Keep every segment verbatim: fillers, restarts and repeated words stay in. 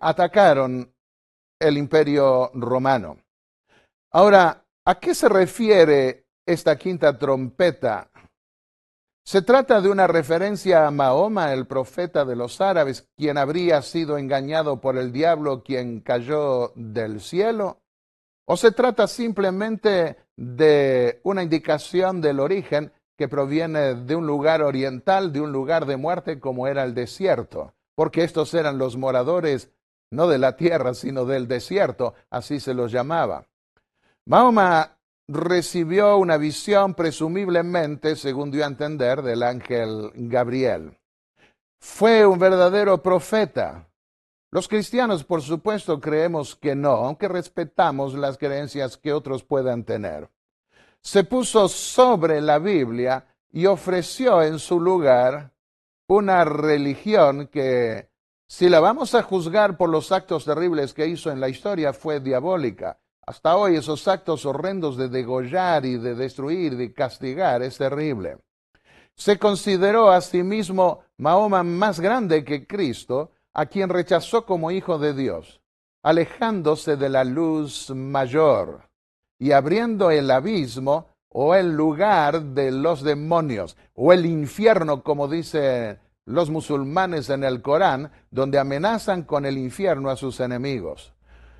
atacaron el Imperio Romano. Ahora, ¿a qué se refiere esta quinta trompeta? Se trata de una referencia a Mahoma, el profeta de los árabes, quien habría sido engañado por el diablo, quien cayó del cielo. ¿O se trata simplemente de una indicación del origen que proviene de un lugar oriental, de un lugar de muerte como era el desierto? Porque estos eran los moradores no de la tierra, sino del desierto, así se los llamaba. Mahoma recibió una visión presumiblemente, según dio a entender, del ángel Gabriel. Fue un verdadero profeta. Los cristianos, por supuesto, creemos que no, aunque respetamos las creencias que otros puedan tener. Se puso sobre la Biblia y ofreció en su lugar una religión que, si la vamos a juzgar por los actos terribles que hizo en la historia, fue diabólica. Hasta hoy esos actos horrendos de degollar y de destruir, de castigar, es terrible. Se consideró a sí mismo Mahoma más grande que Cristo, a quien rechazó como hijo de Dios, alejándose de la luz mayor y abriendo el abismo o el lugar de los demonios, o el infierno, como dicen los musulmanes en el Corán, donde amenazan con el infierno a sus enemigos.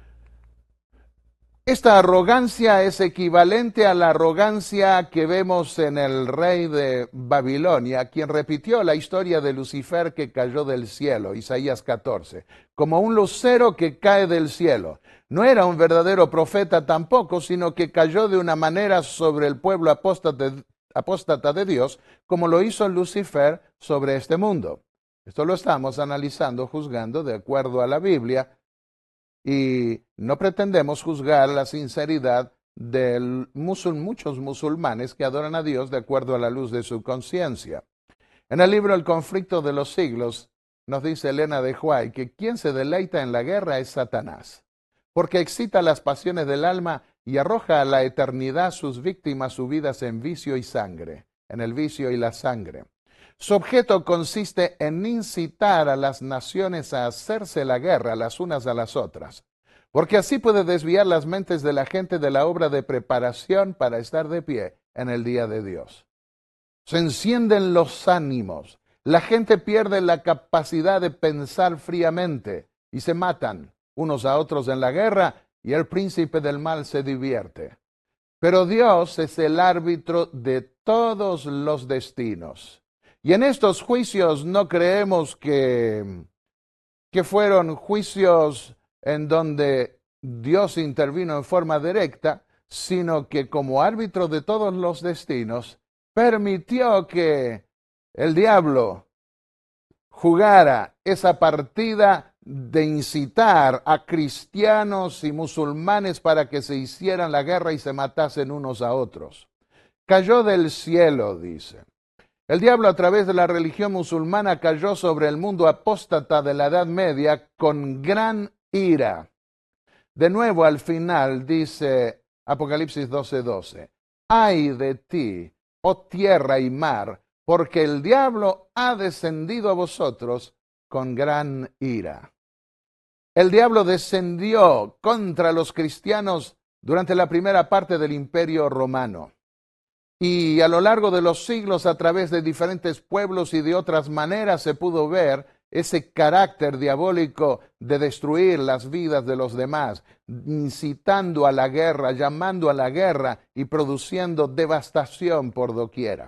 Esta arrogancia es equivalente a la arrogancia que vemos en el rey de Babilonia, quien repitió la historia de Lucifer que cayó del cielo, Isaías catorce, como un lucero que cae del cielo. No era un verdadero profeta tampoco, sino que cayó de una manera sobre el pueblo apóstata, apóstata de Dios, como lo hizo Lucifer sobre este mundo. Esto lo estamos analizando, juzgando de acuerdo a la Biblia, y no pretendemos juzgar la sinceridad de musul, muchos musulmanes que adoran a Dios de acuerdo a la luz de su conciencia. En el libro El conflicto de los siglos, nos dice Elena de White que quien se deleita en la guerra es Satanás, porque excita las pasiones del alma y arroja a la eternidad sus víctimas subidas en vicio y sangre, en el vicio y la sangre. Su objeto consiste en incitar a las naciones a hacerse la guerra las unas a las otras, porque así puede desviar las mentes de la gente de la obra de preparación para estar de pie en el día de Dios. Se encienden los ánimos, la gente pierde la capacidad de pensar fríamente y se matan unos a otros en la guerra y el príncipe del mal se divierte. Pero Dios es el árbitro de todos los destinos. Y en estos juicios no creemos que, que fueron juicios en donde Dios intervino en forma directa, sino que como árbitro de todos los destinos, permitió que el diablo jugara esa partida de incitar a cristianos y musulmanes para que se hicieran la guerra y se matasen unos a otros. Cayó del cielo, dice. El diablo a través de la religión musulmana cayó sobre el mundo apóstata de la Edad Media con gran ira. De nuevo al final dice Apocalipsis doce doce, ¡ay de ti, oh tierra y mar, porque el diablo ha descendido a vosotros con gran ira! El diablo descendió contra los cristianos durante la primera parte del Imperio Romano. Y a lo largo de los siglos, a través de diferentes pueblos y de otras maneras, se pudo ver ese carácter diabólico de destruir las vidas de los demás, incitando a la guerra, llamando a la guerra y produciendo devastación por doquiera.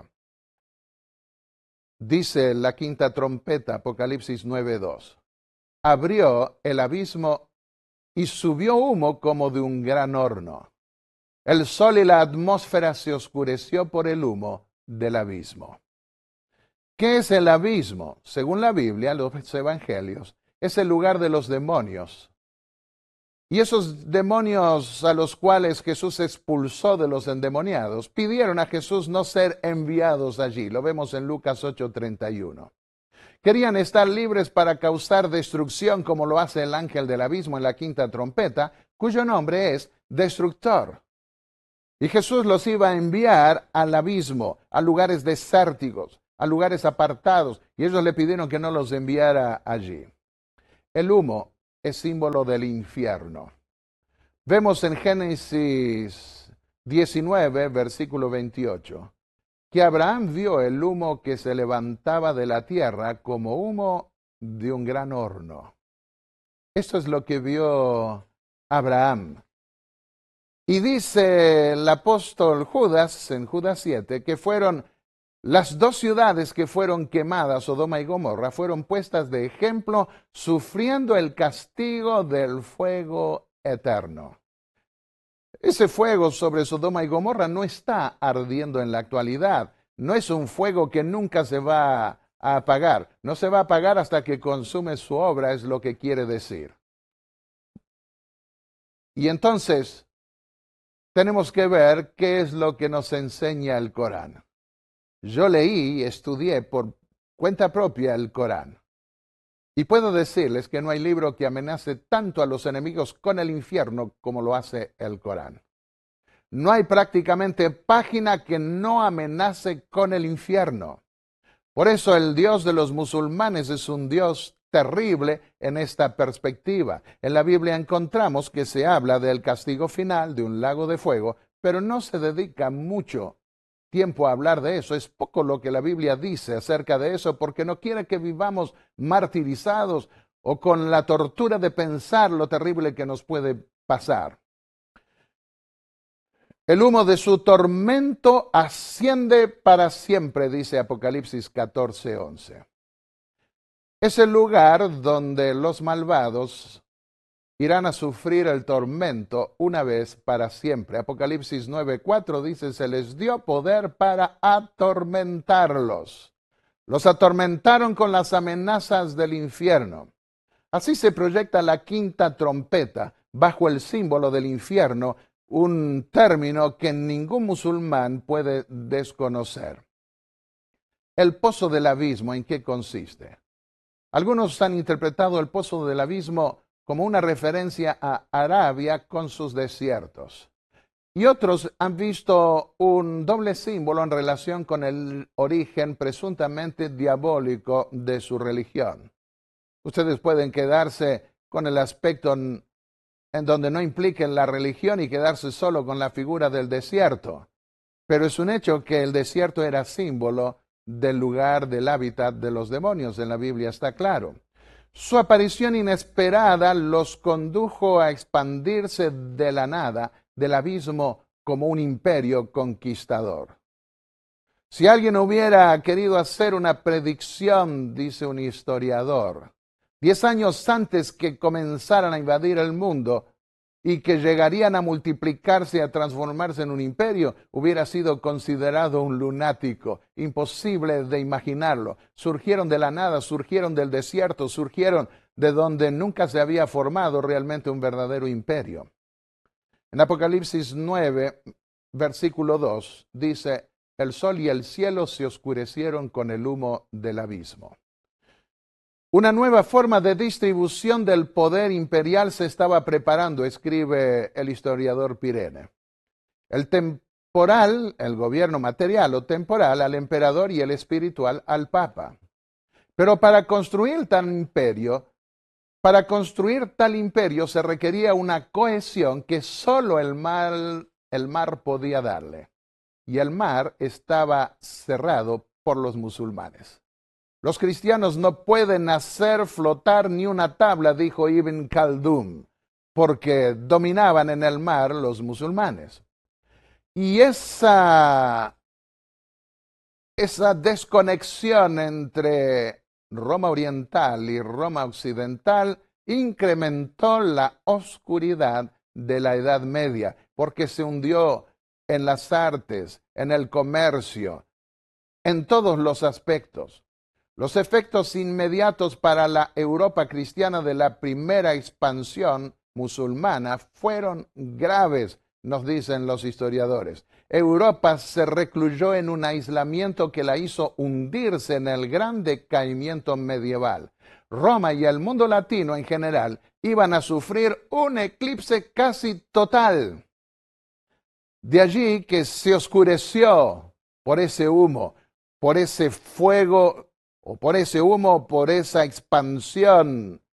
Dice la quinta trompeta, Apocalipsis nueve dos, abrió el abismo y subió humo como de un gran horno. El sol y la atmósfera se oscureció por el humo del abismo. ¿Qué es el abismo? Según la Biblia, los evangelios, es el lugar de los demonios. Y esos demonios a los cuales Jesús expulsó de los endemoniados, pidieron a Jesús no ser enviados allí. Lo vemos en Lucas ocho treinta y uno. Querían estar libres para causar destrucción, como lo hace el ángel del abismo en la quinta trompeta, cuyo nombre es Destructor. Y Jesús los iba a enviar al abismo, a lugares desérticos, a lugares apartados, y ellos le pidieron que no los enviara allí. El humo es símbolo del infierno. Vemos en Génesis diecinueve, versículo veintiocho, que Abraham vio el humo que se levantaba de la tierra como humo de un gran horno. Esto es lo que vio Abraham. Y dice el apóstol Judas, en Judas siete, que fueron las dos ciudades que fueron quemadas, Sodoma y Gomorra, fueron puestas de ejemplo, sufriendo el castigo del fuego eterno. Ese fuego sobre Sodoma y Gomorra no está ardiendo en la actualidad. No es un fuego que nunca se va a apagar. No se va a apagar hasta que consume su obra, es lo que quiere decir. Y entonces tenemos que ver qué es lo que nos enseña el Corán. Yo leí y estudié por cuenta propia el Corán. Y puedo decirles que no hay libro que amenace tanto a los enemigos con el infierno como lo hace el Corán. No hay prácticamente página que no amenace con el infierno. Por eso el Dios de los musulmanes es un Dios terrible en esta perspectiva. En la Biblia encontramos que se habla del castigo final, de un lago de fuego, pero no se dedica mucho tiempo a hablar de eso. Es poco lo que la Biblia dice acerca de eso, porque no quiere que vivamos martirizados o con la tortura de pensar lo terrible que nos puede pasar. El humo de su tormento asciende para siempre, dice Apocalipsis catorce, once. Es el lugar donde los malvados irán a sufrir el tormento una vez para siempre. Apocalipsis nueve, cuatro dice, se les dio poder para atormentarlos. Los atormentaron con las amenazas del infierno. Así se proyecta la quinta trompeta bajo el símbolo del infierno, un término que ningún musulmán puede desconocer. El pozo del abismo, ¿en qué consiste? Algunos han interpretado el pozo del abismo como una referencia a Arabia con sus desiertos. Y otros han visto un doble símbolo en relación con el origen presuntamente diabólico de su religión. Ustedes pueden quedarse con el aspecto en, en donde no impliquen la religión y quedarse solo con la figura del desierto. Pero es un hecho que el desierto era símbolo del lugar del hábitat de los demonios. En la Biblia está claro. Su aparición inesperada los condujo a expandirse de la nada, del abismo, como un imperio conquistador. Si alguien hubiera querido hacer una predicción, dice un historiador, diez años antes que comenzaran a invadir el mundo y que llegarían a multiplicarse y a transformarse en un imperio, hubiera sido considerado un lunático, imposible de imaginarlo. Surgieron de la nada, surgieron del desierto, surgieron de donde nunca se había formado realmente un verdadero imperio. En Apocalipsis nueve, versículo dos, dice, el sol y el cielo se oscurecieron con el humo del abismo. Una nueva forma de distribución del poder imperial se estaba preparando, escribe el historiador Pirene. El temporal, el gobierno material o temporal al emperador y el espiritual al papa. Pero para construir tal imperio, para construir tal imperio se requería una cohesión que solo el mar, el mar podía darle. Y el mar estaba cerrado por los musulmanes. Los cristianos no pueden hacer flotar ni una tabla, dijo Ibn Khaldun, porque dominaban en el mar los musulmanes. Y esa, esa desconexión entre Roma oriental y Roma occidental incrementó la oscuridad de la Edad Media, porque se hundió en las artes, en el comercio, en todos los aspectos. Los efectos inmediatos para la Europa cristiana de la primera expansión musulmana fueron graves, nos dicen los historiadores. Europa se recluyó en un aislamiento que la hizo hundirse en el gran decaimiento medieval. Roma y el mundo latino en general iban a sufrir un eclipse casi total. De allí que se oscureció por ese humo, por ese fuego, o por ese humo, por esa expansión